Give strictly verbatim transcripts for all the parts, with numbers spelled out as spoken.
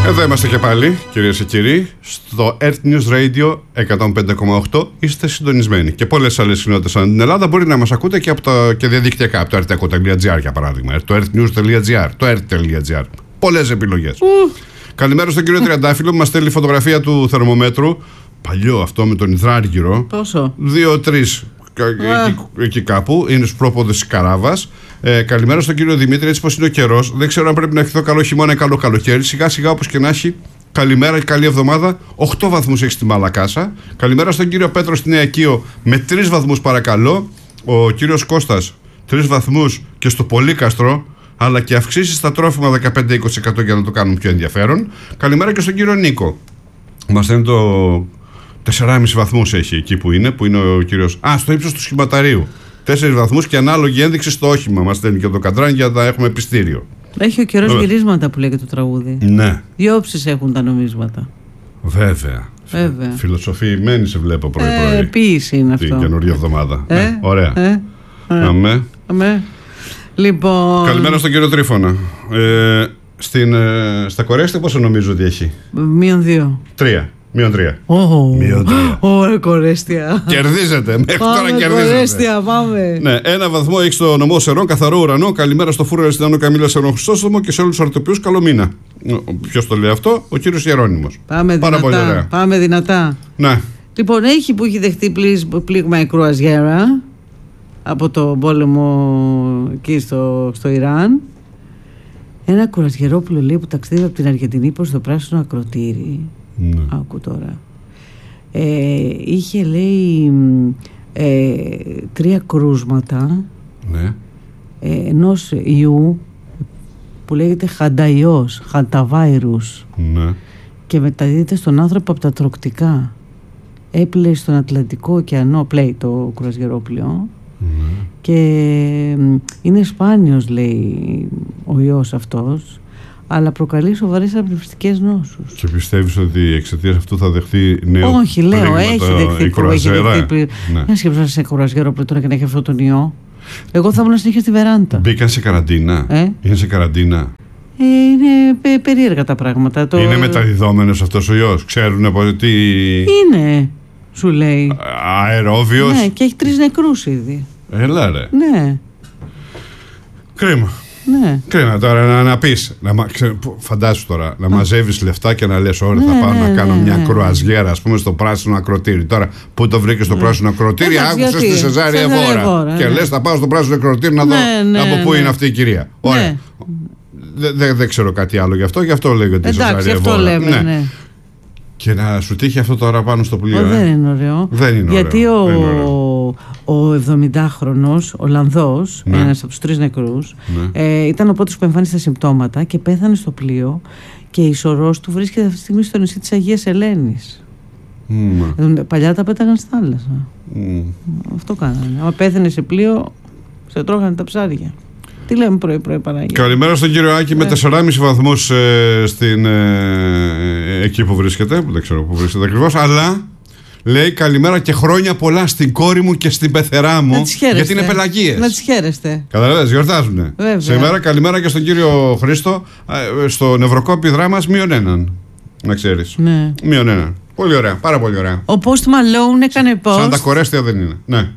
Εδώ είμαστε και πάλι, κυρίες και κύριοι, στο Earth News Radio εκατόν πέντε κόμμα οκτώ. Είστε συντονισμένοι. Και πολλές άλλες κοινότητες ανά την Ελλάδα μπορεί να μας ακούτε και, από τα, και διαδικτυακά, από το erteco τελεία gr για παράδειγμα, το earthnews τελεία gr, το earth τελεία gr. Πολλές επιλογές. Mm. Καλημέρα στον κύριο Τριαντάφυλλο που μας στέλνει φωτογραφία του θερμομέτρου. Παλιό αυτό με τον υδράργυρο. Πόσο? δύο τρεις εκεί, εκεί κάπου. Είναι στους πρόποδες της Καράβας. Ε, καλημέρα στον κύριο Δημήτρη, έτσι πως είναι ο καιρός. Δεν ξέρω αν πρέπει να ευχηθώ καλό χειμώνα ή καλό καλοκαίρι. Σιγά σιγά όπως και να έχει. Καλημέρα και καλή εβδομάδα. οκτώ βαθμούς έχει στη Μαλακάσα. Καλημέρα στον κύριο Πέτρο στη Νέα Κείο με τρεις βαθμούς παρακαλώ. Ο κύριος Κώστας τρεις βαθμούς και στο Πολύκαστρο. Αλλά και αυξήσεις στα τρόφιμα δεκαπέντε με είκοσι τοις εκατό για να το κάνουν πιο ενδιαφέρον. Καλημέρα και στον κύριο Νίκο. Μας λένε το τέσσερις κόμμα πέντε βαθμούς έχει εκεί που είναι, που είναι ο κύριος. Α, στο ύψος του σχηματαρίου. τέσσερις βαθμούς και ανάλογη ένδειξη στο όχημα. Μας στέλνει και το καντράν για να έχουμε πιστήριο. Έχει ο καιρός γυρίσματα που λέει και το τραγούδι. Ναι. Δύο όψεις έχουν τα νομίσματα. Βέβαια. Βέβαια. Φιλοσοφημένη σε βλέπω πρωί-πρωί. Ε, ποίηση είναι αυτό. Την καινούργια εβδομάδα. Ε, ναι, ωραία. Ε, ε, Αμέ. αμέ. Λοιπόν... Καλημέρα στον κύριο Τρίφωνα. Ε, στην, ε, στα Κορέσtia πόσο νομίζω ότι έχει? Μείον δύο. Τρία. Μείον τρία. Oh. Μείον τρία. Ωραία, Κορέσtia. Κερδίζετε. Μέχρι πάμε, τώρα κερδίζετε. Κορέσtia, πάμε. Ναι, ένα βαθμό έχει στο νομό Σερών, καθαρό ουρανό. Καλημέρα στο Φούρο Αριστιανό Καμίλα Σερών Χρυσόστομο και σε όλους τους αρτοποιούς. Καλό μήνα. Ποιος το λέει αυτό? Ο κύριος Ιερώνυμος. Πάμε Πάρα δυνατά. πολύ ωραία. Πάμε δυνατά. Ναι. Λοιπόν, έχει που έχει δεχτεί πλήγμα η κρουαζιέρα από τον πόλεμο εκεί στο, στο Ιράν. Ένα κουρασγερόπουλο λέει που ταξίδευε από την Αργεντινή προς το πράσινο ακροτήρι. Ναι. Άκου τώρα. Ε, είχε λέει ε, τρία κρούσματα, ναι. ε, ενός ιού που λέγεται χανταϊός, χανταβάιρους, ναι. και μεταδίδεται στον άνθρωπο από τα τροκτικά. Έπλεε στον Ατλαντικό ωκεανό, πλέει το κουρασγερόπλοιο. Mm-hmm. Και είναι σπάνιος λέει ο ιός αυτός, αλλά προκαλεί σοβαρές αναπνευστικές νόσους. Και πιστεύεις ότι εξαιτίας αυτού θα δεχτεί νέο? Όχι, λέω, έχει δεχτεί που έχει δεχτεί. Ναι. Δεν σκέψω σε κουρασγερόπλοιο τώρα και να έχει αυτόν τον ιό. Εγώ θα ήμουν συνέχεια στη βεράντα. Μπήκαν σε καραντίνα. Ε? Είναι σε καραντίνα. Ε, είναι πε, περίεργα τα πράγματα. Το... Είναι μεταδιδόμενος αυτός ο ιός? Ξέρουν από τι... Είναι, σου λέει. Αερόβιος. Ναι, και έχει τρεις νεκρούς ήδη. Έλα ρε. Ναι. Κρίμα. Ναι. Κρίμα τώρα να, να πεις, να, φαντάσου τώρα, να μαζεύεις λεφτά και να λες ωραία, ναι, θα πάω ναι, να κάνω ναι, μια ναι. κρουαζιέρα, ας πούμε, στο πράσινο ακροτήρι. Τώρα, πού το βρήκες στο ναι. πράσινο ακροτήρι? ναι, άκουσες τη Σεζάρια Εβόρα. Και ναι. λες, θα πάω στο πράσινο ακροτήρι να δω ναι, ναι, από ναι, πού ναι. είναι αυτή η κυρία. Ωραία. Ναι. Δεν δε, δε ξέρω κάτι άλλο γι' αυτό, γι' αυτό λέγεται τη Σεζάρια Εβόρα. Αυτό λέμε, ναι. ναι. Και να σου τύχει αυτό τώρα πάνω στο πλοίο. Δεν είναι ωραίο. Δεν είναι γιατί ωραίο. ο, ο εβδομηντάχρονος, ο Ολλανδός, ναι. ένας από τους τρεις νεκρούς, ναι. ε, ήταν ο πρώτος που εμφάνισε τα συμπτώματα και πέθανε στο πλοίο και η σωρός του βρίσκεται αυτή τη στιγμή στο νησί της Αγίας Ελένης. Mm. Παλιά τα πέταγαν στη θάλασσα. Mm. Αυτό κάνανε. Αν πέθανε σε πλοίο, σε τρώγανε τα ψάρια. Τι λέμε πρωί-πρωί Παναγία? Καλημέρα στον κύριο Άκη, ε. με τέσσερις κόμμα πέντε βαθμούς ε, στην, ε, εκεί που βρίσκεται, που δεν ξέρω που βρίσκεται ακριβώς, αλλά λέει καλημέρα και χρόνια πολλά στην κόρη μου και στην πεθερά μου, γιατί είναι πελαγίες. Να τις χαίρεστε. Καταλαβαίνεις, γιορτάζουνε. Βέβαια. Σήμερα καλημέρα και στον κύριο Χρήστο, ε, στο νευροκόπηδρά μας μείον έναν, να ξέρεις. Ναι. Μείον έναν. Πολύ ωραία, πάρα πολύ ωραία. Ο Post Malone έκανε post. Σαν τα Κορέστια δεν είναι. Ναι.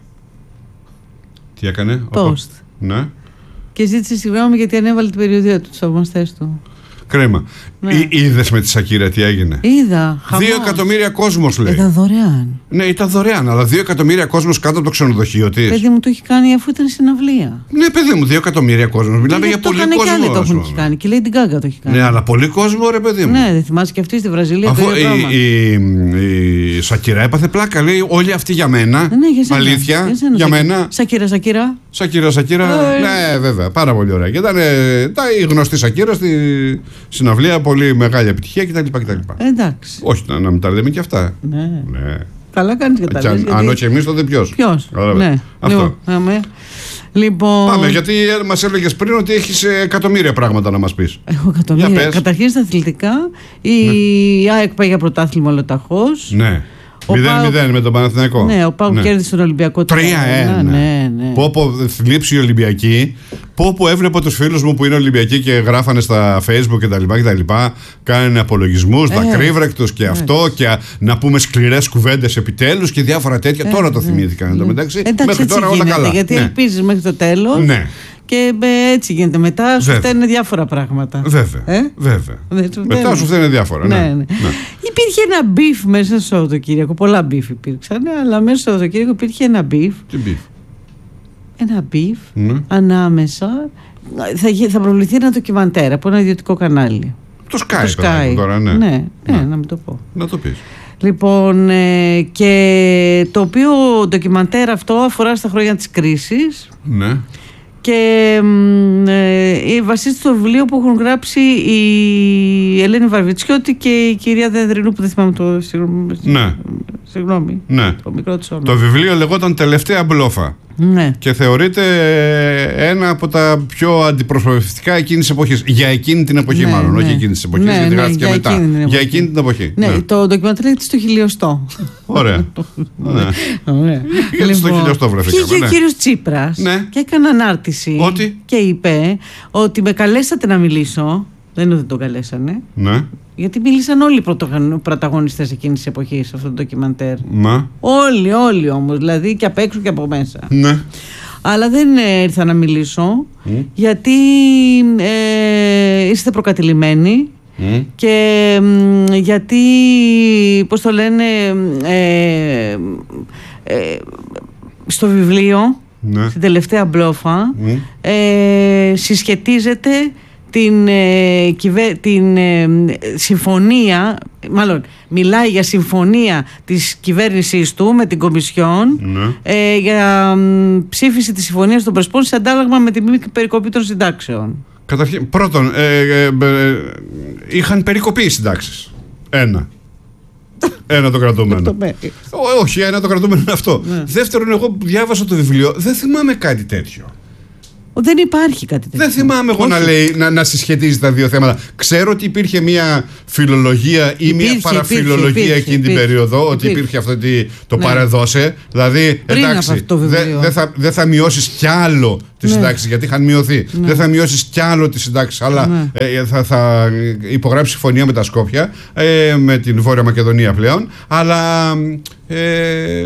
Τι έκανε? Post. Ναι. Και ζήτησε συγγνώμη γιατί ανέβαλε την περιοδία του, τους θαυμαστές του. Κρίμα. Ναι. Είδες με τη Σακύρα τι έγινε? Είδα. Δύο εκατομμύρια κόσμος λέει. Ήταν δωρεάν. Ναι, ήταν δωρεάν, αλλά δύο εκατομμύρια κόσμος κάτω από το ξενοδοχείο της. Παιδί μου το έχει κάνει αφού ήταν στην αυλία. Ναι, παιδί μου, δύο εκατομμύρια κόσμος. Μιλάμε για πολύ κόσμο. Και άλλοι το έχουν κάνει. Και λέει την Γκάγκα το έχει κάνει. Ναι, αλλά πολύ κόσμο, ρε παιδί μου. Ναι, δεν θυμάσαι και αυτή στη Βραζιλία. Αφού το η, η, η, η Σακύρα έπαθε πλάκα. Λέει όλοι αυτοί για μένα. Ναι, για σένα. Αλήθεια. Για, σένα, για μένα. Σακύρα, Σακύρα. Σακύρα, Σακύρα. Ε, ναι, βέβαια. Πάρα πολύ ωραία. Και ήταν τα, η γνωστή Σακύρα στη συναυλία. Πολύ μεγάλη επιτυχία κτλ. Εντάξει. Όχι, να, να μην τα λέμε και αυτά. Ναι. ναι. Καλά κάνεις και τα λες. Γιατί... Αν όχι εμείς, τότε ποιος? Ποιος? Ναι. Αυτό. Λοιπόν, λοιπόν... Πάμε, γιατί μας έλεγες πριν ότι έχεις εκατομμύρια πράγματα να μας πεις. Έχω εκατομμύρια. Καταρχήν στα αθλητικά, η ναι. ΑΕΚ πάει για πρωτάθλημα ολοταχώς. Ναι. μηδέν μηδέν με τον Παναθηναϊκό. Ναι, ο Πάου ναι. κέρδισε τον Ολυμπιακό τρία ένα. Ναι, ναι. Πω πω θλίψη οι Ολυμπιακοί. Πω πω έβλεπα τους φίλους μου που είναι Ολυμπιακοί και γράφανε στα Facebook κτλ. Κάνανε απολογισμούς, ε, δακρύβρεκτους και ε, αυτό. Και να πούμε σκληρές κουβέντες επιτέλους και διάφορα τέτοια. Ε, τώρα το θυμήθηκαν. Ε, εντάξει, μέχρι τώρα όλα καλά. Γιατί ναι. ελπίζεις μέχρι το τέλος. Ναι. Και έτσι γίνεται. Μετά σου φταίνουν διάφορα πράγματα. Βέβαια. Ε? Βέβαια. Μετά σου φταίνουν διάφορα. Ναι, ναι. Ναι. Ναι. Υπήρχε ένα μπιφ μέσα στο Σαββατοκύριακο. Πολλά μπιφ υπήρξαν, αλλά μέσα στο Σαββατοκύριακο υπήρχε ένα μπιφ. Τι μπιφ? Ένα μπιφ ναι. ανάμεσα. Θα, θα προβληθεί ένα ντοκιμαντέρ από ένα ιδιωτικό κανάλι. Το Sky, το Sky. Τώρα, ναι. Ναι, ναι, ναι, να μην το πω. Να το πεις. Λοιπόν, ε, και το οποίο ντοκιμαντέρ αυτό αφορά στα χρόνια της κρίσης. Ναι. Και ε, βασίζεται στο βιβλίο που έχουν γράψει η Ελένη Βαρβιτσιώτη και η κυρία Δενδρινού, που δεν θυμάμαι το ναι. συγγνώμη, ναι. το μικρό της όνομα. Το βιβλίο λεγόταν «Τελευταία μπλόφα». Ναι. Και θεωρείται ένα από τα πιο αντιπροσωπευτικά εκείνης της εποχής. Για εκείνη την εποχή, ναι, μάλλον, ναι. όχι εκείνης της εποχής, ναι, γιατί ναι, γράφτηκε για μετά. Εκείνη για εκείνη την εποχή. Ναι, ναι. Το ντοκιμαντέρ λέγεται στο χιλιοστό. Ωραία. ναι. Ωραία. Λοιπόν, στο χιλιοστό βρεθήκαμε. Βγήκε ναι. ο κύριος Τσίπρας ναι. και έκανε ανάρτηση ότι? Και είπε ότι με καλέσατε να μιλήσω. Δεν είναι ότι τον καλέσανε. Ναι. Γιατί μίλησαν όλοι οι πρωταγωνιστές εκείνης της εποχής σε αυτό το ντοκιμαντέρ. Μα. Όλοι, όλοι όμως. Δηλαδή και απ' έξω και από μέσα. Ναι. Αλλά δεν ήρθα να μιλήσω mm. γιατί ε, είστε προκατηλημένοι mm. και ε, γιατί, πώς το λένε, ε, ε, στο βιβλίο, ναι. στην τελευταία μπλόφα, mm. ε, συσχετίζεται την, ε, κυβε... την ε, συμφωνία, μάλλον μιλάει για συμφωνία της κυβέρνησης του με την Κομισιόν ναι. ε, για ε, ψήφιση της συμφωνίας των Πρεσπών σε αντάλλαγμα με τη μη περικοπή των συντάξεων. Καταρχήν, πρώτον, ε, ε, ε, είχαν περικοπεί οι συντάξεις. Ένα. Ένα το κρατούμενο. Όχι, ένα το κρατούμενο είναι αυτό. Ναι. Δεύτερον, εγώ που διάβασα το βιβλίο, δεν θυμάμαι κάτι τέτοιο. Δεν υπάρχει κάτι τέτοιο. Δεν θυμάμαι εγώ να, λέει, να, να συσχετίζει τα δύο θέματα. Ξέρω ότι υπήρχε μια φιλολογία ή υπήρχε, μια παραφιλολογία υπήρχε, εκείνη υπήρχε, την περίοδο, υπήρχε. ότι υπήρχε αυτό το ναι. παρεδώσε. Δηλαδή, πριν εντάξει, δεν δε θα, δε θα μειώσεις κι άλλο τις ναι. συντάξεις, γιατί είχαν μειωθεί. Ναι. Δεν θα μειώσεις κι άλλο τις συντάξεις, αλλά ναι. ε, θα, θα υπογράψει συμφωνία με τα Σκόπια, ε, με την Βόρεια Μακεδονία πλέον. Αλλά. Ε,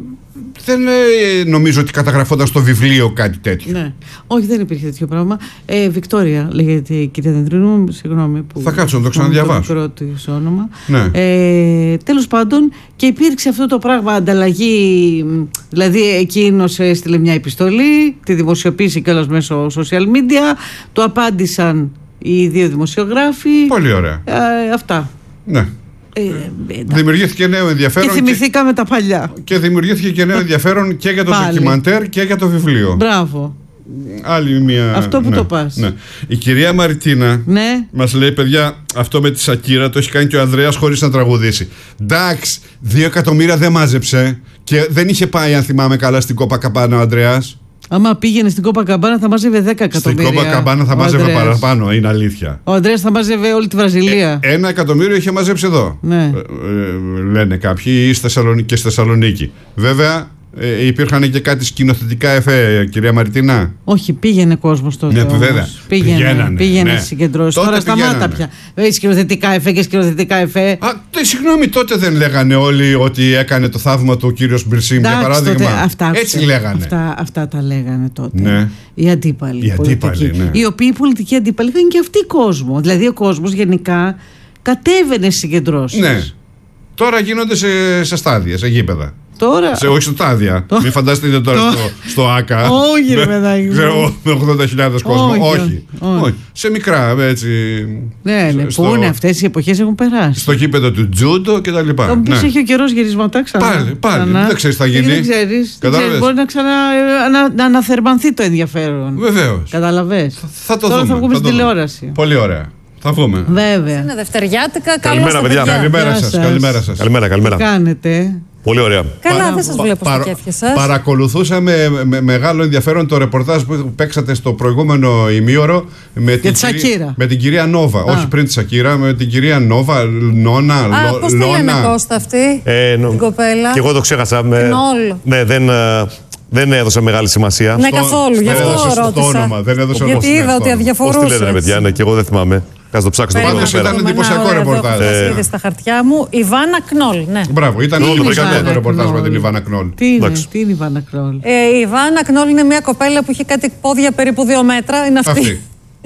δεν ε, νομίζω ότι καταγραφόταν στο βιβλίο κάτι τέτοιο. Ναι. Όχι, δεν υπήρχε τέτοιο πράγμα. Ε, Βικτόρια λέγεται η κυρία Δεντρινού, συγγνώμη που. Θα κάτσω να το ξαναδιαβάσω. Το μικρό της όνομα. Ναι. Ε, τέλος πάντων, και υπήρξε αυτό το πράγμα ανταλλαγή. Δηλαδή, εκείνος έστειλε μια επιστολή, τη δημοσιοποίησε κιόλας μέσω social media, το απάντησαν οι δύο δημοσιογράφοι. Πολύ ωραία. Ε, αυτά. Ναι. Ε, δημιουργήθηκε νέο ενδιαφέρον. Και θυμηθήκαμε και... τα παλιά. Και δημιουργήθηκε και νέο ενδιαφέρον και για το ντοκιμαντέρ και για το βιβλίο. Μπράβο. Άλλη μια. Αυτό που ναι, το πας. Ναι. Η κυρία Μαριτίνα ναι. μας λέει, παιδιά, αυτό με τη Σακύρα το έχει κάνει και ο Ανδρέας χωρίς να τραγουδήσει. Εντάξει, δύο εκατομμύρια δεν μάζεψε και δεν είχε πάει, αν θυμάμαι καλά, στην Κόπακαμπάνα ο Ανδρέας. Άμα πήγαινε στην Κόπακαμπάνα θα μάζευε δέκα εκατομμύρια. Στην Κόπακαμπάνα θα μάζευε Ανδρέας. παραπάνω, είναι αλήθεια. Ο Ανδρέας θα μάζευε όλη τη Βραζιλία. Ε, ένα εκατομμύριο είχε μαζέψει εδώ. Ναι. Ε, ε, λένε κάποιοι, ή στη Θεσσαλονίκη και στη Θεσσαλονίκη. Βέβαια, ε, υπήρχαν και κάτι σκηνοθετικά εφέ, κυρία Μαριτίνα. Όχι, πήγαινε κόσμος τότε. Ναι, βέβαια. Πήγαινε, Πηγαίνανε, πήγαινε ναι. συγκεντρώσεις. Τώρα σταμάτα πια. Έχει σκηνοθετικά εφέ και σκηνοθετικά εφέ. Α, τε, συγγνώμη, τότε δεν λέγανε όλοι ότι έκανε το θαύμα του ο κύριος Μπιρσίμ, για παράδειγμα. Τότε, αυτά, έτσι λέγανε. Αυτά, αυτά τα λέγανε τότε. Ναι. Οι αντίπαλοι. Οι αντίπαλοι, ναι. Οι οποίοι πολιτικοί αντίπαλοι είχαν και αυτοί κόσμο. Δηλαδή ο κόσμος γενικά κατέβαινε στις συγκεντρώσεις. Ναι. Τώρα γίνονται σε, σε στάδια, σε γήπεδα. Τώρα... Σε, όχι στο τάδια. Το... Μην φανταστείτε τώρα το... στο, στο ΆΚΑ. Όχι, ρε παιδάκι. Ξέρω, με ογδόντα χιλιάδες κόσμο. Όχι, όχι. όχι. όχι. Σε μικρά, έτσι. Ναι, ναι. Στο... Πού είναι αυτές οι εποχές, έχουν περάσει. Στο γήπεδο του Τζούντο και τα λοιπά. Θα μου πεις, ναι. έχει ο καιρός γυρισματά ξανά. Πάλι, πάλι. Ξανά. Δεν ξέρεις τι θα γίνει. Δεν ξέρεις. Μπορεί να, ξανα... να, να αναθερμανθεί το ενδιαφέρον. Βεβαίως. Καταλαβες. Θα, θα το Τώρα δούμε. θα βγούμε στην τηλεόραση. Πολύ ωραία. Θα βγούμε. Βέβαια. Είναι Δευτεριάτικα. Καλημέρα, παιδιά. Καλημέρα σας. Καλημέρα σας. Καλημέρα, καλημέρα. Τι κάνετε? Πολύ ωραία. Καλά, Παρα- δεν σας πα- βλέπω στα παρα- κέφια σας. Παρακολουθούσα με, με μεγάλο ενδιαφέρον το ρεπορτάζ που παίξατε στο προηγούμενο ημίωρο με, την, τη Σακύρα. με την κυρία Νόβα. Όχι πριν τη Σακύρα, με την κυρία Νόβα, Νόνα, Α, Λο- πώς τη λένε Λόνα. Κώστα αυτή, Ε, νο- την κοπέλα. Και εγώ το ξέχασα. Με... Knoll. Ναι, δεν, ε, δεν έδωσα μεγάλη σημασία. Ναι, Στο- καθόλου, γι' δεν αυτό έδωσε στο ρώτησα. όνομα, δεν έδωσε Γιατί όμως την είδα ότι αυτό. Πώς τη αδιαφορούσε. λένε, ρε παιδιά, ναι, και εγώ δεν θυμάμαι. Κάτσε το ψάξω το Πάντως πρώτο ήταν πέρα. εντυπωσιακό ρεπορτάζ. Έχω ήδη στα χαρτιά μου. Ιβάνα Κνόλ, ναι. Μπράβο, ήταν Knoll, πολύ βρήκα, καλό ναι. το ρεπορτάζ με την Knoll. Ιβάνα Κνόλ. Τι είναι, Εντάξει. τι είναι η Βάνα Κρόλ. Ε, η Ιβάνα Κνόλ είναι μια κοπέλα που είχε κάτι πόδια περίπου δύο μέτρα. Είναι αυτή. Αυτή.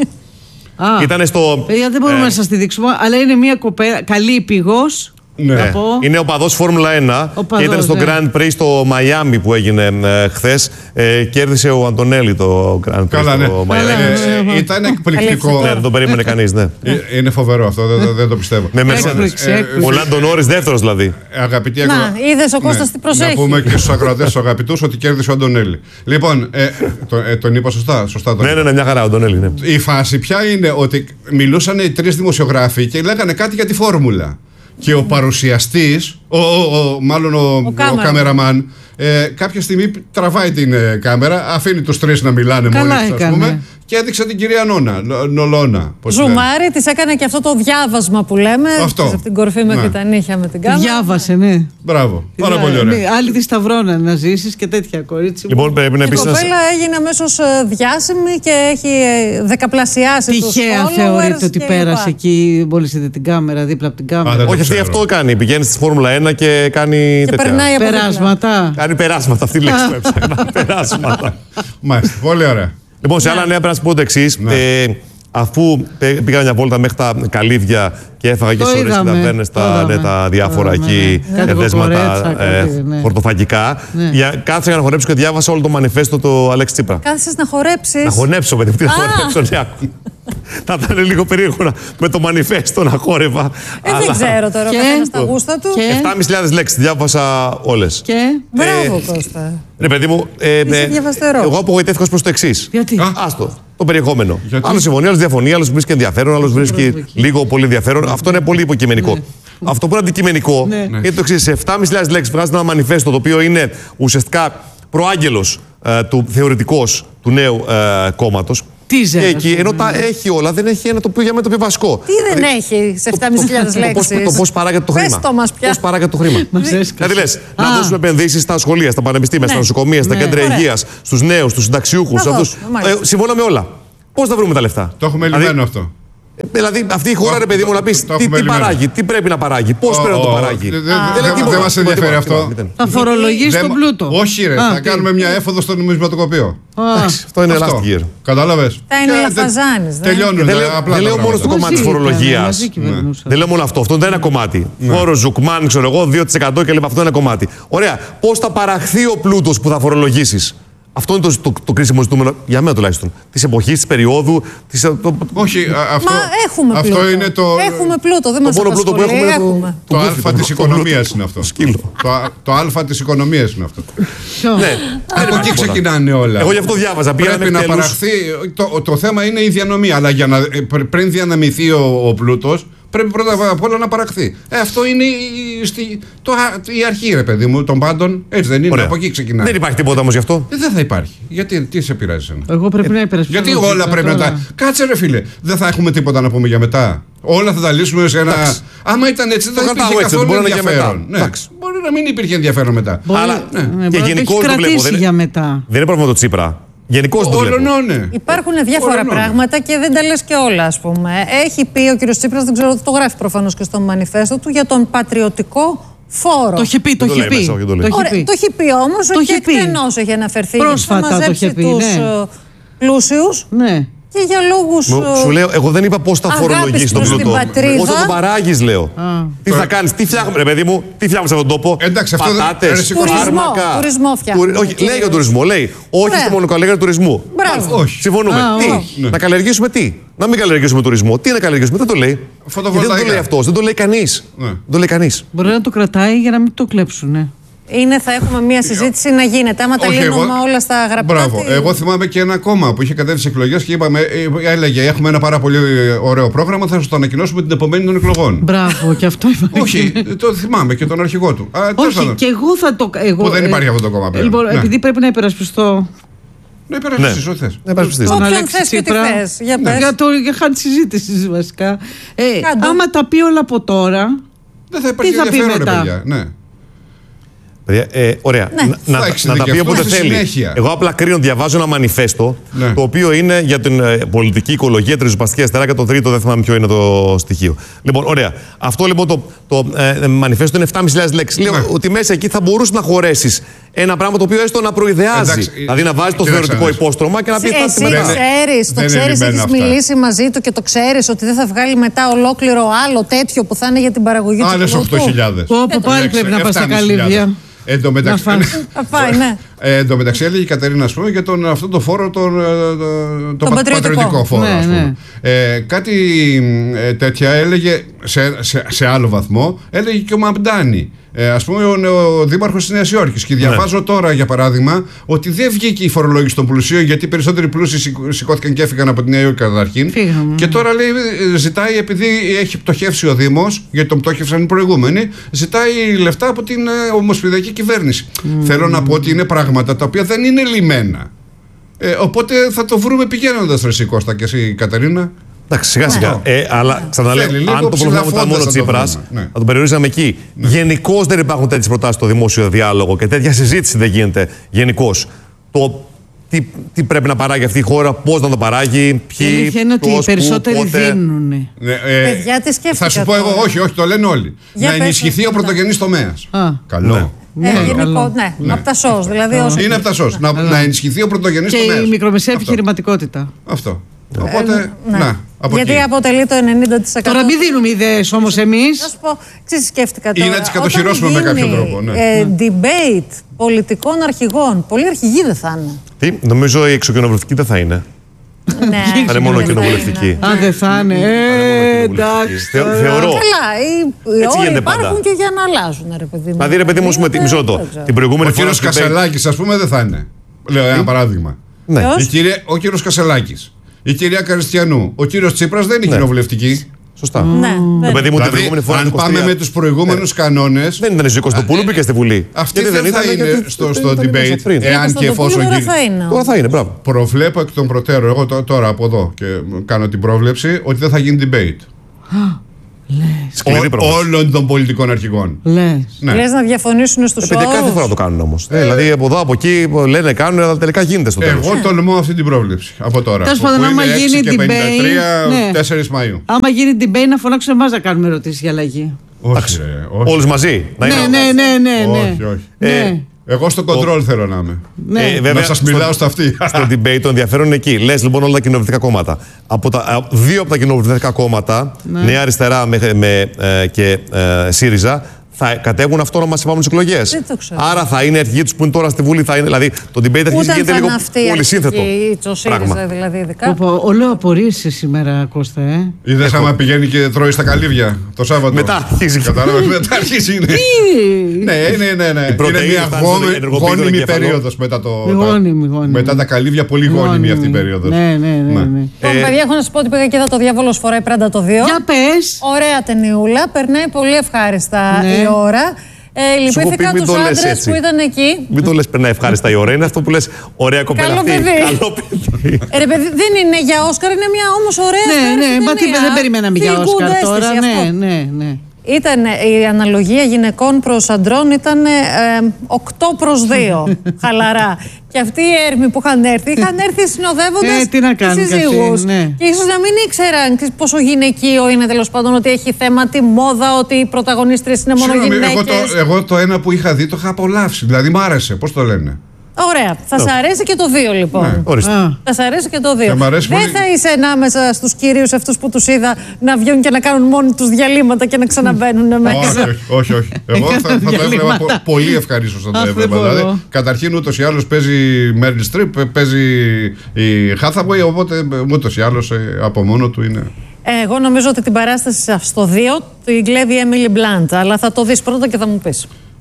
Α, Ήτανε στο. παιδιά, δεν μπορούμε ε, να σας τη δείξουμε, αλλά είναι μια κοπέλα, καλή πηγός. Ναι. να Ε, πω. είναι οπαδός Φόρμουλα ένα Οπαδός, και ήταν στο ναι. Grand Prix στο Μαϊάμι που έγινε ε, χθες. Ε, κέρδισε ο Αντωνέλη το Grand Prix Καλά, ναι. στο Μαϊάμι. Καλά, Ε, ναι. ε, Ήταν εκπληκτικό. Ναι, δεν το περίμενε κανείς, ναι. Ε, Είναι φοβερό αυτό, δεν, δεν το πιστεύω. Με Mercedes. Έκπληξη, Ε, έκπληξη. Ο Λάντο Νόρις δεύτερος δηλαδή. Αγαπητοί Να, ακροα- είδες ο Κώστας τι προσέχει. Να πούμε και στους ακροατές τους αγαπητούς ότι κέρδισε ο Αντωνέλη. Λοιπόν, ε, το, ε, τον είπα σωστά. σωστά τον Ναι, ναι, ναι, μια χαρά ο Αντωνέλη. Ναι. Η φάση ποια είναι ότι μιλούσαν οι τρεις δημοσιογράφοι και λέγανε κάτι για τη φόρμουλα. Και ο παρουσιαστής, ο, ο, ο, μάλλον ο, ο, κάμεραμαν. κάμεραμαν, ε, κάποια στιγμή τραβάει την ε, κάμερα, αφήνει τους τρεις να μιλάνε Καλά μόνοι τους, ας έκανε. πούμε, και έδειξε την κυρία Νόνα, Νο- Νολώνα. πώς τη λένε. Ζουμάρι, τη έκανε και αυτό το διάβασμα που λέμε. Αυτό. της Από την κορφή μέχρι Ναι. τα νύχια με την Τη κάμερα. διάβασε, ναι. Μπράβο, πάρα Ναι, πολύ ωραία. ναι, άλλοι τη σταυρώναν να ζήσει και τέτοια κορίτσι. Λοιπόν, πρέπει να Η επίσης να. κοπέλα έγινε αμέσως ε, διάσημη και έχει ε, δεκαπλασιάσει τους Τυχαία followers θεωρείτε ότι και πέρασε λοιπά. εκεί, μόλις είδε την κάμερα, δίπλα από την κάμερα. δεν το Όχι, αυτή ξέρω. αυτό κάνει. Πηγαίνει στη Φόρμουλα ένα και κάνει. Και τέτοια. περνάει από δίπλα. Περάσματα. Κάνει περάσματα. Αυτή η λέξη που έψαχνα. Περάσματα. Μάλιστα, πολύ ωραία. Λοιπόν, σε άλλα νέα πρέπει να σα πω το εξή. Ε, αφού πέ- πήγα μια βόλτα μέχρι τα Καλύβια και έφαγα και Το σωρές είδαμε, ταβέρνες, το τα, είδαμε. ναι, τα διάφορα Το είδαμε, εκεί ναι. Κάτι εδέσματα κοκορέτσα, ε, κάτι, ναι. χορτοφαγικά. Ναι. Για, κάθισα για να χορέψω και διάβασα όλο το μανιφέστο του Αλέξη Τσίπρα. Κάθισες να χορέψεις. Να χωνέψω, παιδί μου, τι να Α. χορέψω, ναι, άκου. Θα ήταν λίγο περίεργο να- με το μανιφέστο να χόρευα. Ε, δεν ξέρω τώρα, ο Και- καθένας τα γούστα του. και- επτάμισι χιλιάδες λέξεις, διάβασα όλες. Και. Μπράβο, Κώστα. Ρε παιδί μου, ε, Είσαι ε, διαβαστερό. εγώ απογοητεύτηκα ως προς το εξής. Γιατί. Α. Άστο. Το περιεχόμενο. Γιατί? Άλλο συμφωνεί, άλλο διαφωνεί, άλλο βρίσκει ενδιαφέρον, άλλο βρίσκει λίγο πολύ ενδιαφέρον. Αυτό είναι πολύ υποκειμενικό. Αυτό που είναι αντικειμενικό Ναι. είναι το εξή. Σε επτάμισι χιλιάδες λέξεις βγάζετε ένα μανιφέστο το οποίο είναι ουσιαστικά προάγγελος ε, του θεωρητικός του νέου ε, κόμματος. Teaser, Και ας εκεί, πούμε. ενώ τα έχει όλα, δεν έχει ένα το οποίο για μένα το πιο βασικό. Τι δεν έχει σε επτάμισι χιλιάδες Το πώς- λέξεις. Το πώς παράγεται το Πες χρήμα. το μας πια. Πώς παράγεται το χρήμα. Μας έσκασε. Δηλαδή λες, να Α. δώσουμε επενδύσεις στα σχολεία, στα πανεπιστήμια, στα Ναι. νοσοκομεία, στα Ναι. κέντρα Ωραία. υγείας, στους νέους, στους συνταξιούχους. Να αυτούς. δώσουμε, μάλιστα. Ε, συμφωνώ με όλα. Πώς θα βρούμε τα λεφτά. Το έχουμε Δηλαδή, λυμμένο αυτό. Δηλαδή αυτή η χώρα, Το- ρε παιδί μου, να πει το τι, έχουμε τι λυμμένο. παράγει, τι πρέπει να παράγει, πώ Ω, πρέπει να το ω, παράγει. δεν- Δεν δεν- λέει δεν τίποτα, μας τίποτα, ενδιαφέρει τίποτα, αυτό. τίποτα. Θα φορολογήσει Δεν τον μα- πλούτο. Όχι, ρε, Α, θα τι. κάνουμε μια έφοδο στο νομισματοκοπείο. Α, Εντάξει, αυτό είναι Αυτό. last year. Κατάλαβες. Τα είναι Και λαφαζάνης, δεν- δεν- Τελειώνουν. Δεν τα λέω, απλά δεν τα λέω μόνο στο πράγματα. κομμάτι τη μαζί ήταν, φορολογία. μαζί κυβερνούσαν. Δεν λέω μόνο αυτό. Αυτό είναι ένα κομμάτι. Φόρο Ζουκμάν, ξέρω εγώ, δύο τοις εκατό και λοιπά. Αυτό είναι ένα κομμάτι. Ωραία. Πώ θα παραχθεί ο πλούτο που θα φορολογήσει. Αυτό είναι το, το, το κρίσιμο ζητούμενο, για μένα τουλάχιστον. Τη εποχή, τη περίοδου. Της, το, το, Όχι, α- αυτό, Μα έχουμε πλούτο. αυτό είναι το, Έχουμε πλούτο, δεν το μας μόνο πλούτο που απασχολεί. έχουμε είναι το, Έχουμε. το το α μπούφι, της το- το οικονομίας πλούτο. είναι αυτό. Σκύλο. Το, α- το α της οικονομίας είναι αυτό. ποιο? Ναι. Από εκεί ξεκινάνε όλα. Εγώ γι' αυτό διάβαζα. Πήγα Πρέπει να μέχρι τέλους. παραχθεί. Το, το θέμα είναι η διανομή. Αλλά για να, ε, πρι- πριν διαναμηθεί ο, ο πλούτος, πρέπει πρώτα απ' όλα να παραχθεί. Ε, αυτό είναι η, στη, το, α- η αρχή, ρε παιδί μου, των πάντων. Έτσι δεν είναι. Ωραία. Από εκεί ξεκινάει. Δεν υπάρχει τίποτα όμω γι' αυτό. Ε, δεν θα υπάρχει. Γιατί, τι σε πειράζει εσένα. Εγώ πρέπει να υπερασπιστώ. Γιατί όλα πρέπει να τα. Κάτσε ρε φίλε, δεν θα έχουμε τίποτα να πούμε για μετά. Όλα θα τα λύσουμε σε ένα. Εντάξει. Άμα ήταν έτσι, δεν Το θα κρατάω υπήρχε έτσι, καθόλου μπορεί να είναι και ενδιαφέρον. μετά. Ναι. Εντάξει. Μπορεί να μην υπήρχε ενδιαφέρον μετά. Μπορεί, Αλλά- ναι, και μπορεί να το έχει γενικώς το βλέπω, κρατήσει δεν- για μετά. Δεν είναι πρόβλημα το Τσίπρα. Γενικώ το Όλο βλέπω. ναι. Υπάρχουν διάφορα Ωραία, ναι. πράγματα και δεν τα λες και όλα, ας πούμε. Έχει πει ο κύριος Τσίπρας, δεν ξέρω, το γράφει προφανώς και στο μανιφέστο του, για τον πατριωτικό φόρο. Το είχε πει, το Δεν το είχε λέει πει. μέσα, όχι, το λέει. Το Ωραία, είχε πει. το έχει πει όμως Το και είχε πει. εκτενώς έχει αναφερθεί. Πρόσφατα Θα το μαζέψει είχε πει, τους ναι. ε, πλούσιους Ναι. και για λόγους... Μου- ε, Σου λέω, εγώ δεν είπα πώ θα αγάπης φορολογήσει τον προς την πλούτο. πατρίδα. Πώ θα τον παράγει, λέω. Τι θα κάνει, τι φτιάχνουμε, ρε παιδί μου, τι φτιάχνουμε σε αυτόν τον τόπο. Εντάξει, αυτό δεν- Πατάτες, ρε, σηκώστε. Τουρισμό, φάρμακα. τουρισμό φτιάχνουμε, Τουρι- Όχι, κυρίως. λέει για τον τουρισμό, λέει. Όχι Ωραία. στο μονοκαλλιέργεια του τουρισμού. Μπράβο. Όχι. Συμφωνούμε. Α, Τι, όχι. Ναι. να καλλιεργήσουμε τι. Να μην καλλιεργήσουμε τουρισμό. Τι να καλλιεργήσουμε, δεν το λέει. Γιατί δεν το Φωτοβολταϊκά. λέει αυτό, δεν το λέει κανεί. Ναι. Δεν το λέει κανεί. Μπορεί να το κρατάει για να μην το κλέψουν. Ναι. Είναι, θα έχουμε μια συζήτηση να γίνεται. Άμα τελειώνουμε εγώ... όλα στα γραπτά. Μπράβο. Τι... Εγώ θυμάμαι και ένα κόμμα που είχε κατέβει εκλογές και είπαμε, έλεγε: έχουμε ένα πάρα πολύ ωραίο πρόγραμμα, θα σας το ανακοινώσουμε την επομένη των εκλογών. Μπράβο, και αυτό είπαμε. Όχι, το θυμάμαι και τον αρχηγό του. Α, όχι, και εγώ θα το. Εγώ, που δεν υπάρχει αυτό το κόμμα πλέον. Λοιπόν, ναι. επειδή πρέπει να υπερασπιστώ. Να υπερασπιστείς, ό,τι θες. Να υπερασπιστείς. Τον Όποιον θες και τι θες. Για πες. Για το χάνει συζήτηση βασικά. Ε, άμα τα πει όλα από τώρα. Δεν θα υπάρχει ενδιαφέρον, ρε παιδιά. Ναι. Παιδιά, ε, ωραία. Ναι. Να, να, να τα πει όποτε θέλει. Συνέχεια. Εγώ απλά κρίνω, διαβάζω ένα μανιφέστο, ναι. το οποίο είναι για την ε, πολιτική οικολογία, τη ριζοσπαστική αριστερά και το τρίτο, δεν θυμάμαι ποιο είναι το στοιχείο. Λοιπόν, ωραία. Αυτό λοιπόν το, το ε, μανιφέστο είναι επτά χιλιάδες λέξεις. Ναι. Λέω ότι μέσα εκεί θα μπορούσε να χωρέσει ένα πράγμα το οποίο έστω να προειδεάζει. Εντάξει, δηλαδή να βάζει το θεωρητικό υπόστρωμα και να πει: εσύ το ξέρει, το ξέρει, έχει μιλήσει μαζί του και το ξέρει ότι δεν θα βγάλει μετά ολόκληρο άλλο τέτοιο που θα είναι για την παραγωγή του. Άλλες οκτώ χιλιάδες. Όπου πάλι πρέπει να πα στα καλύβια. Εν τω μεταξύ, ναι. ε, εν τω μεταξύ έλεγε η Κατερίνα, ας πούμε, για τον, αυτό το φόρο, τον, τον, τον πατριωτικό. πατριωτικό φόρο. Ναι, ας πούμε. Ναι. Ε, κάτι ε, τέτοια έλεγε σε, σε, σε άλλο βαθμό, έλεγε και ο Μαμπντάνη. Ε, ας πούμε, ο, ο δήμαρχος της Νέας Υόρκης. Και διαβάζω ναι. τώρα, για παράδειγμα, ότι δεν βγήκε η φορολόγηση των πλουσίων, γιατί περισσότεροι πλούσιοι σηκώθηκαν και έφυγαν από τη Νέα Υόρκη καταρχήν. Φύγαμε. Και τώρα λέει, ζητάει, επειδή έχει πτωχεύσει ο Δήμος, γιατί τον πτώχευσαν οι προηγούμενοι, ζητάει λεφτά από την ε, ομοσπονδιακή κυβέρνηση. Mm. Θέλω να πω ότι είναι πράγματα τα οποία δεν είναι λιμένα. Ε, οπότε θα το βρούμε πηγαίνοντας, ρε εσύ Κώστα και εσύ Κατερίνα. Εντάξει, σιγά σιγά. Ε, αλλά ξαναλέω, αν το πρόβλημα ήταν μόνο Τσίπρας, ναι. θα τον περιορίζαμε εκεί. Ναι. Γενικώς δεν υπάρχουν τέτοιες προτάσεις στο δημόσιο διάλογο και τέτοια συζήτηση δεν γίνεται γενικώς. Το τι, τι πρέπει να παράγει αυτή η χώρα, πώς να το παράγει, ποιοι. Είναι ότι οι περισσότεροι δίνουν. Ναι, ε, Παιδιά, τι σκέφτηκα. Θα σου πω εγώ, όχι, όχι, το λένε όλοι. Για να ενισχυθεί ο πρωτογενής τομέας. Καλό. Ναι. Ναι, ε, γενικό, ναι, ναι. Από τα σως, δηλαδή όσο... Είναι από τα σως, να, να ενισχυθεί ο πρωτογενής τομέας. Και η μικρομεσαία επιχειρηματικότητα. Αυτό. Οπότε, ναι. να, από γιατί εκεί. αποτελεί το ενενήντα τοις εκατό. Τώρα μην δίνουμε ιδέες όμως εμείς. Να σου πω, ξέρεις, σκέφτηκα τώρα. Ή να τις κατοχυρώσουμε με κάποιο τρόπο. Ναι. Ε, debate πολιτικών αρχηγών. Πολλοί αρχηγοί δεν θα είναι. Τι, νομίζω η εξοκοινοβουλευτική δεν θα είναι. Ναι, θα είναι μόνο κοινοβουλευτική. Αν δεν θα είναι. Εντάξει. Θεωρώ. Καλά, οι όροι υπάρχουν και για να αλλάζουν, ρε παιδί μου. Δηλαδή, ρε παιδί μου, μισό λεπτό. Την προηγούμενη φορά. Ο κύριος Κασελάκης, ας πούμε, δεν θα είναι. Λέω ένα παράδειγμα. Ο κύριος Κασελάκης. Η κυρία Καριστιανού. Ο κύριος Τσίπρας δεν είναι ναι. κοινοβουλευτική. Σωστά. Ναι, το παιδί μου, δηλαδή, την φορά αν πάμε με τους προηγούμενους ναι. κανόνες. Δεν ήταν η Κωστοπούλου, μπήκε στη Βουλή. Αυτή δεν, δεν θα είναι γιατί, στο, στο debate. Εάν και εφόσον γίνει. Τώρα θα είναι, μπράβο. Προβλέπω εκ των προτέρων, εγώ τώρα από εδώ και κάνω την πρόβλεψη, ότι δεν θα γίνει debate. Ό, όλων των πολιτικών αρχηγών. Λες. Ναι. Λες να διαφωνήσουν στους όρους. Κάθε φορά το κάνουν όμως. Ε, δηλαδή από εδώ, από εκεί λένε, κάνουν, αλλά τελικά γίνεται στο τέλος. Εγώ τολμώ αυτή την πρόβλεψη από τώρα. Τέλος πάντων, άμα γίνει debate. Ναι. τέσσερις Μαΐου. Άμα γίνει debate, να φωνάξουν εμάς να κάνουμε ερωτήσεις για αλλαγή. Όχι. Όλους μαζί. Ναι, ναι, ναι, ναι. Όχι, όχι. Εγώ στο control θέλω να είμαι. Ναι. Ε, βέβαια, να σας μιλάω στα αυτή. Στο debate το ενδιαφέρον είναι εκεί. Λες λοιπόν όλα τα κοινοβουλευτικά κόμματα. Από τα, δύο από τα κοινοβουλευτικά κόμματα, ναι. Νέα Αριστερά με, με, ε, και ε, ΣΥΡΙΖΑ, θα κατέβουν αυτόνομα σε επόμενες εκλογές. Άρα θα είναι αρχηγοί τους που είναι τώρα στη Βουλή. Θα είναι, δηλαδή το debate αρχίζει γίνεται λίγο πολυσύνθετο. Το ΣΥΡΙΖΑ δηλαδή ειδικά. Όλο απορρίσεις σήμερα, Κώστα. Ε. Είδες άμα πηγαίνει και τρώει στα καλύβια το Σάββατο. Μετά αρχίζει. Κατάλαβες, μετά αρχίζει. Ναι, ναι, ναι. ναι. Είναι μια γόνιμη περίοδος μετά το. Μετά τα καλύβια, πολύ γόνιμη αυτή η περίοδος. Ναι, ναι, ναι. Λοιπόν, παιδιά, έχω να σας πω ότι πήγα και είδα το Διάβολος φοράει Πράντα το δύο. Για πες. Ωραία ταινιούλα, περνάει πολύ ευχάριστα η ώρα. Ε, λυπήθηκα τους άντρες που ήταν εκεί. Μην το λες περνάει ευχάριστα η ώρα. Είναι αυτό που λες ωραία κοπέλα αυτή. Καλό παιδί. Ε, ρε, παιδί. Δεν είναι για Όσκαρ, είναι μια όμως ωραία ναι, ναι, μα τι, δεν περιμέναμε για Όσκαρ τώρα. Ναι, ναι, ναι. Ήταν, η αναλογία γυναικών προς αντρών ήταν ε, οκτώ προς δύο. Χαλαρά. Και αυτοί οι έρμοι που είχαν έρθει, είχαν έρθει συνοδεύοντας ε, τις σύζυγους. Ναι. Και ίσως να μην ήξεραν πόσο γυναικείο είναι, τέλος πάντων, ότι έχει θέμα τη μόδα, ότι οι πρωταγωνίστρες είναι μόνο γυναίκες. Εγώ το, εγώ το ένα που είχα δει το είχα απολαύσει. Δηλαδή μ' άρεσε. Πώς το λένε. Ωραία. Θα σ' αρέσει και το δύο λοιπόν. Ναι. Θα σ' αρέσει και το δύο. Δεν πολύ... θα είσαι ανάμεσα στους κυρίους αυτούς που τους είδα να βγαίνουν και να κάνουν μόνοι τους διαλύματα και να ξαναμπαίνουν μέσα. Όχι, όχι, όχι. Εγώ θα, θα το έβλεπα πολύ ευχαρίστως να το έβλεπα. Δηλαδή, καταρχήν ούτως ή άλλως παίζει η Μέριλ Στριπ, παίζει η Χάθαουεϊ, οπότε ούτως ή άλλως από μόνο του είναι. Εγώ νομίζω ότι την παράσταση στο δύο την κλέβει η Έμιλι Μπλαντ, αλλά θα το δεις πρώτα και θα μου πεις.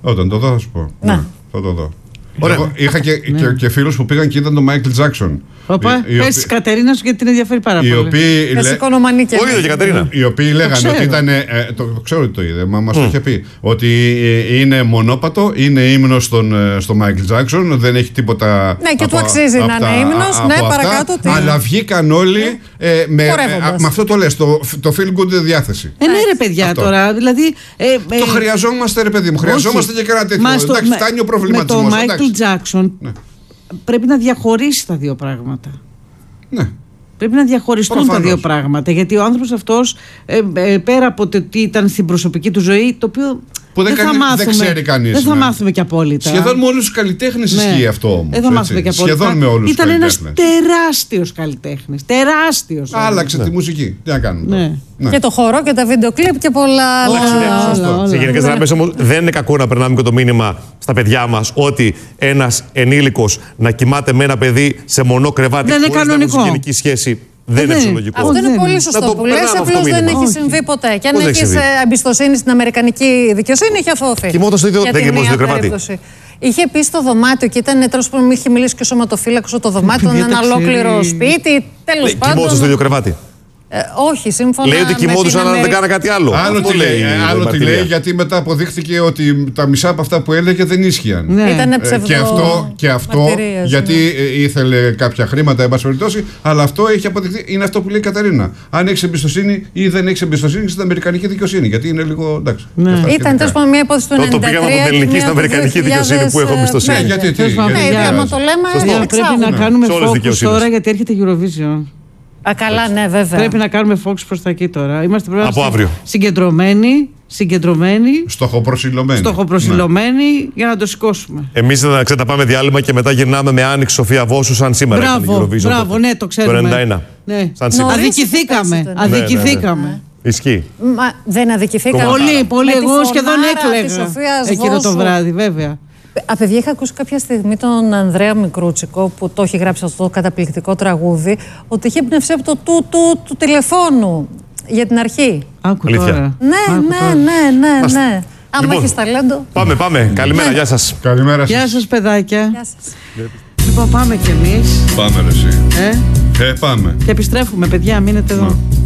Όταν το δω θα σου πω. Να. Ναι, θα το δω. Ωραία. Εγώ είχα και, Ναι. και, και φίλους που πήγαν και είδαν τον Μάικλ Τζάκσον. Όπα, Οι- οι πες οποίοι- της Κατερίνας γιατί την ενδιαφέρει πάρα Οι πολύ. οποίοι, λέ- Εσύ οικονομανή και. Όχι, είδε και η Κατερίνα. οι οποίοι λέγανε ξέρω. ότι ήταν. Ε, το, το ξέρω ότι το είδε, μα μας το είχε πει. Ότι ε, είναι μονόπατο, είναι ύμνος στον, ε, στο Μάικλ Τζάκσον, δεν έχει τίποτα. Ναι, και από- του αξίζει από να τα- είναι ύμνος. από Ναι, αυτά, παρακάτω, τι. Αλλά βγήκαν όλοι ε, με, ε, Χορεύοντας. με αυτό το λες, το, το feel good διάθεση. Ε, ναι, ρε παιδιά Αυτό. τώρα. Δηλαδή. Ε, ε, Το χρειαζόμαστε, ρε παιδί μου. Χρειαζόμαστε και κανένα τέτοιο. Μα στο- Εντάξει, με- φτάνει ο Με προβληματισμός. το Μάικλ εντάξει. Τζάκσον Ναι. πρέπει να διαχωρίσει τα δύο πράγματα. Ναι. Πρέπει να διαχωριστούν Προφανώς. τα δύο πράγματα. Γιατί ο άνθρωπος αυτός, ε, ε, πέρα από το τι ήταν στην προσωπική του ζωή, το οποίο Που δεν θα κάνει- δεν μάθουμε, ξέρει κανείς, δεν θα ναι. μάθουμε και απόλυτα. Σχεδόν με όλους τους καλλιτέχνες Ναι. ισχύει αυτό όμως. Δεν θα έτσι. μάθουμε και απόλυτα. Σχεδόν με όλους τους Ήταν ένας καλλιτέχνες. τεράστιος καλλιτέχνης. Τεράστιος. Άλλαξε τη μουσική. Τι να κάνουμε. Ναι. τώρα. Ναι. Και το χορό και τα βίντεο κλιπ και πολλά άλλα. Εντάξει, ναι, όλα, σωστό. όλα. Σε γενικές γραμμές όμως δεν είναι κακό να περνάμε και το μήνυμα στα παιδιά μας ότι ένας ενήλικος να κοιμάται με ένα παιδί σε μονό κρεβάτι Δεν είναι χωρίς να έχουν κανονικό. συγγενική σχέση δεν είναι δεν- φυσιολογικό. Αυτό Όχι, είναι δεν πολύ είναι. σωστό Να το που λες, περνάμε αυτό απλώς το δεν μήνυμα. έχει Όχι. συμβεί ποτέ. Και αν Πώς δεν έχεις έχει συμβεί. ε, εμπιστοσύνη στην Αμερικανική δικαιοσύνη, έχει αθωωωθεί. Κοιμόταν στο ίδιο- Για δεν τη κοιμόταν στο μία ίδιο κρεβάτι. περίπτωση. Είχε πει στο δωμάτιο και ήταν τέλος πάντων, είχε μιλήσει και ο σωματοφύλακος ότι το δωμάτιο Παιδιά, είναι ένα τα ολόκληρο ξέρει. σπίτι. Τέλος Λέει, κοιμόταν στο πάντων. ίδιο κρεβάτι. Ε, όχι, σύμφωνα Λέει ότι με κοιμόντουσαν την αν δεν Αμερι- κάνα κάτι άλλο. Άλλο Αυτό τι λέει, η ε, άλλο τι μαρτυρία. λέει, γιατί μετά αποδείχθηκε ότι τα μισά από αυτά που έλεγε δεν ίσχυαν. Ναι. Ήτανε Ε, ψευδο... και αυτό, και αυτό μαρτυρίες, γιατί ναι. ε, ήθελε κάποια χρήματα, εν πάση περιπτώσει, αλλά αυτό έχει αποδειχθεί. Είναι αυτό που λέει η Κατερίνα. Αν έχει εμπιστοσύνη ή δεν έχει εμπιστοσύνη στην Αμερικανική δικαιοσύνη. Γιατί είναι λίγο. Εντάξει. Ναι. και αυτά Ήταν σχετικά. τέλος πάντων μια υπόθεση του Το- ενενήντα το τρία. πήγαμε από την και ελληνική μια στην του αμερικανική δύο χιλιάδες, δικαιοσύνη που έχω ε, εμπιστοσύνη. Ναι, ναι. γιατί. τι, Τέλος πάντων, γιατί- Ναι, παιδιά, άμα γιατί- το λέμε, Σωστό. Παιδιά, το πρέπει να εξάγουμε. κάνουμε Σε όλες τις focus δικαιοσύνες. τώρα γιατί έρχεται Eurovision. Α, καλά, ναι, βέβαια. Πρέπει να κάνουμε focus προς τα εκεί τώρα. Είμαστε πρέπει να Από είμαστε αύριο. συγκεντρωμένοι, συγκεντρωμένοι, Στοχοπροσιλωμένη. στοχοπροσιλωμένοι για να το σηκώσουμε. Εμείς θα ξεταπάμε διάλειμμα και μετά γυρνάμε με Άνοιξη Σοφία Βόσου σαν σήμερα. ήταν η Μπράβο, Eurovision μπράβο, τότε. ναι, το ξέρουμε. Το ενενήντα ένα. Ναι. Σαν σήμερα. Νωρίς Αδικηθήκαμε. ήταν. Αδικηθήκαμε. Ισχύει. Μα δεν αδικηθήκαμε. Πολύ, πολύ. Με τη Εγώ φωνάρα σχεδόν της έκλαιγα Σοφίας εκείνο το Βόσου. βράδυ, βέβαια. Α, παιδιά, είχα ακούσει κάποια στιγμή τον Ανδρέα Μικρούτσικο που το έχει γράψει αυτό το καταπληκτικό τραγούδι, ότι είχε εμπνευστεί από το του του του τηλεφώνου για την αρχή. Άκου Αλήθεια. τώρα. Ναι, Άκου ναι, τώρα. ναι, ναι, Μάλιστα. ναι. Άμα Λοιπόν. έχεις ταλέντο. Πάμε, πάμε. Καλημέρα, Ναι. γεια σας. Καλημέρα Γεια σας. σας, παιδάκια. Γεια σας. Λοιπόν, πάμε κι εμείς. Πάμε, ρε, εσύ. Ε? Ε, πάμε. Και επιστρέφουμε, παιδιά. Μείνετε εδώ.